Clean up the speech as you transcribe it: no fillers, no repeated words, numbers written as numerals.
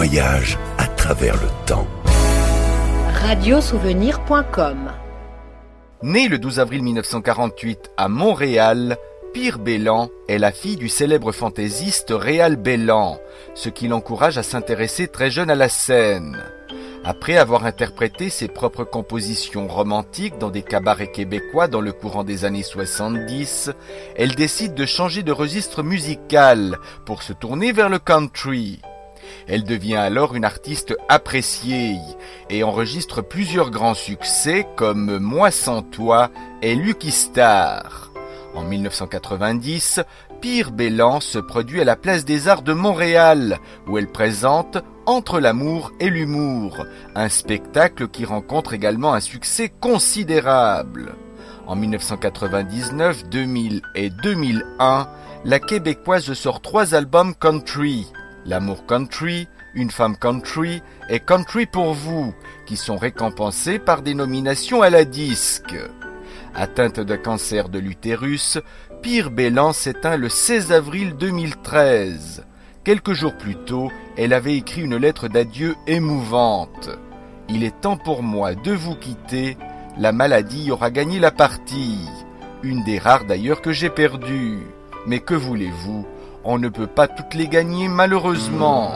voyage à travers le temps. Radiosouvenir.com. Née le 12 avril 1948 à Montréal, Pire Bellan est la fille du célèbre fantaisiste Réal Bellan, ce qui l'encourage à s'intéresser très jeune à la scène. Après avoir interprété ses propres compositions romantiques dans des cabarets québécois dans le courant des années 70, elle décide de changer de registre musical pour se tourner vers le country. Elle devient alors une artiste appréciée et enregistre plusieurs grands succès comme Moi sans toi et Lucky Star. En 1990, Pire Bellan se produit à la Place des Arts de Montréal, où elle présente Entre l'amour et l'humour, un spectacle qui rencontre également un succès considérable. En 1999, 2000 et 2001, la Québécoise sort 3 albums country. L'amour country, Une femme country et Country pour vous, qui sont récompensés par des nominations à la disque. Atteinte d'un cancer de l'utérus, Pire Bellan s'éteint le 16 avril 2013. Quelques jours plus tôt, elle avait écrit une lettre d'adieu émouvante. « Il est temps pour moi de vous quitter, la maladie aura gagné la partie. Une des rares d'ailleurs que j'ai perdues. Mais que voulez-vous ? On ne peut pas toutes les gagner malheureusement. »